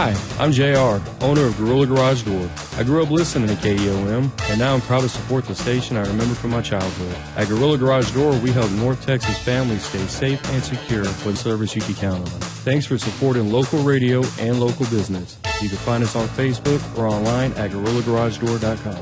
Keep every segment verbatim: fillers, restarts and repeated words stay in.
Hi, I'm J R, owner of Gorilla Garage Door. I grew up listening to K E O M, and now I'm proud to support the station I remember from my childhood. At Gorilla Garage Door, we help North Texas families stay safe and secure with service you can count on. Thanks for supporting local radio and local business. You can find us on Facebook or online at gorilla garage door dot com.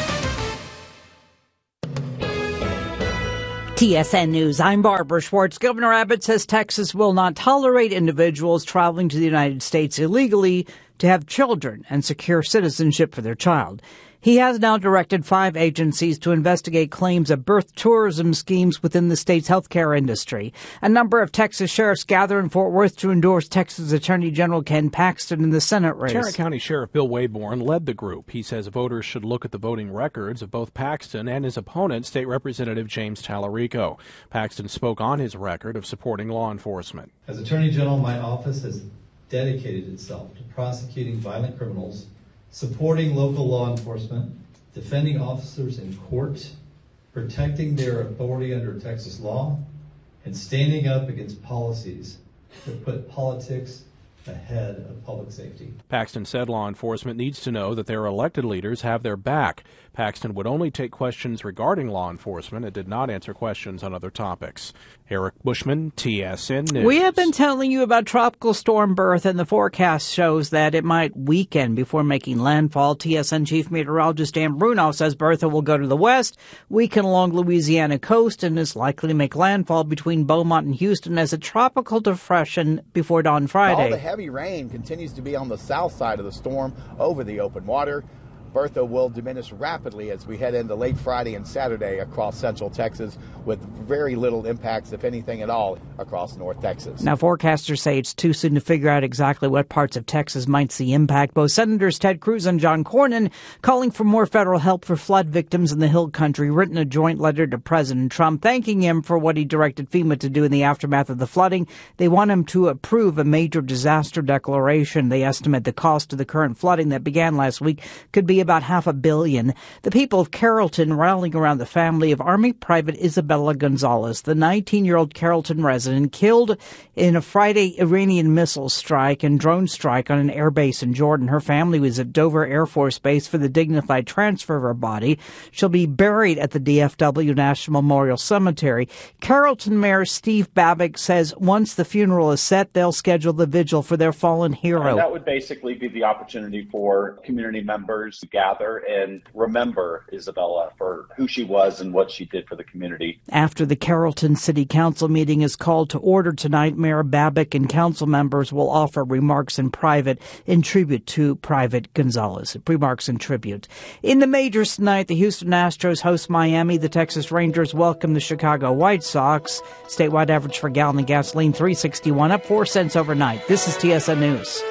T S N News, I'm Barbara Schwartz. Governor Abbott says Texas will not tolerate individuals traveling to the United States illegally to have children and secure citizenship for their child. He has now directed five agencies to investigate claims of birth tourism schemes within the state's healthcare industry. A number of Texas sheriffs gather in Fort Worth to endorse Texas Attorney General Ken Paxton in the Senate race. Tarrant County Sheriff Bill Wayborn led the group. He says voters should look at the voting records of both Paxton and his opponent, State Representative James Tallarico. Paxton spoke on his record of supporting law enforcement. As Attorney General, my office has dedicated itself to prosecuting violent criminals, supporting local law enforcement, defending officers in court, protecting their authority under Texas law, and standing up against policies that put politics ahead of public safety. Paxton said law enforcement needs to know that their elected leaders have their back. Paxton would only take questions regarding law enforcement and did not answer questions on other topics. Eric Bushman, T S N News. We have been telling you about Tropical Storm Bertha, and the forecast shows that it might weaken before making landfall. T S N Chief Meteorologist Dan Bruno says Bertha will go to the west, weaken along Louisiana coast, and is likely to make landfall between Beaumont and Houston as a tropical depression before dawn Friday. All the heavy rain continues to be on the south side of the storm over the open water. Bertha will diminish rapidly as we head into late Friday and Saturday across central Texas, with very little impacts, if anything at all, across North Texas. Now, forecasters say it's too soon to figure out exactly what parts of Texas might see impact. Both Senators Ted Cruz and John Cornyn calling for more federal help for flood victims in the Hill Country, written a joint letter to President Trump thanking him for what he directed FEMA to do in the aftermath of the flooding. They want him to approve a major disaster declaration. They estimate the cost of the current flooding that began last week could be about half a billion. The people of Carrollton rallying around the family of Army Private Isabella Gonzalez, the nineteen-year-old Carrollton resident killed in a Friday Iranian missile strike and drone strike on an air base in Jordan. Her family was at Dover Air Force Base for the dignified transfer of her body. She'll be buried at the D F W National Memorial Cemetery. Carrollton Mayor Steve Babick says once the funeral is set, they'll schedule the vigil for their fallen hero. And that would basically be the opportunity for community members to gather and remember Isabella for who she was and what she did for the community. After the Carrollton City Council meeting is called to order tonight, Mayor Babick and council members will offer remarks in private in tribute to Private Gonzalez. Remarks in tribute. In the majors tonight, the Houston Astros host Miami. The Texas Rangers welcome the Chicago White Sox. Statewide average for gallon of gasoline, three sixty-one, up four cents overnight. This is T S N News.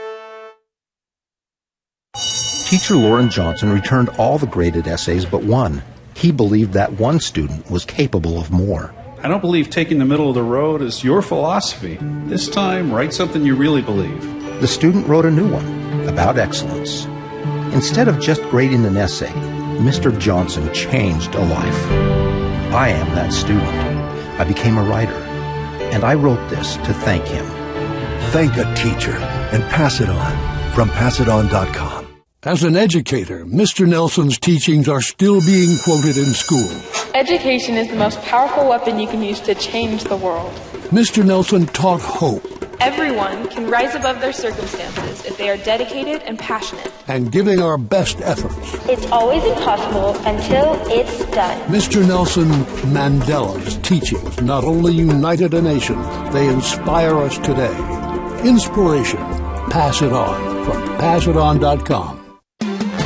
Teacher Lauren Johnson returned all the graded essays but one. He believed that one student was capable of more. I don't believe taking the middle of the road is your philosophy. This time, write something you really believe. The student wrote a new one about excellence. Instead of just grading an essay, Mister Johnson changed a life. I am that student. I became a writer, and I wrote this to thank him. Thank a teacher and pass it on from pass it on dot com. As an educator, Mister Nelson's teachings are still being quoted in school. Education is the most powerful weapon you can use to change the world. Mister Nelson taught hope. Everyone can rise above their circumstances if they are dedicated and passionate. And giving our best efforts. It's always impossible until it's done. Mister Nelson Mandela's teachings not only united a nation, they inspire us today. Inspiration. Pass it on from pass it on dot com.